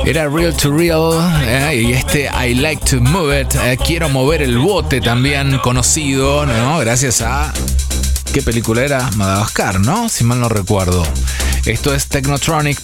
Era Real to Real, y este I Like to Move It, quiero mover el bote, también conocido, ¿no? Gracias a... ¿Qué película era? Madagascar, ¿no? Si mal no recuerdo. Esto es Technotronic